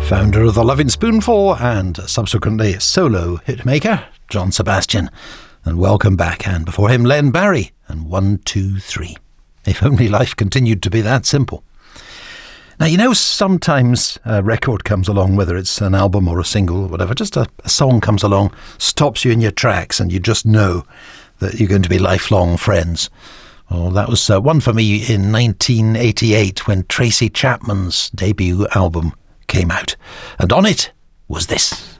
Founder of the Loving Spoonful and subsequently solo hitmaker, John Sebastian. And welcome back. And before him, Len Barry and 1, 2, 3. If only life continued to be that simple. Now, you know, sometimes a record comes along, whether it's an album or a single or whatever, just a song comes along, stops you in your tracks, and you just know that you're going to be lifelong friends. Well, that was one for me in 1988 when Tracy Chapman's debut album came out. And on it was this.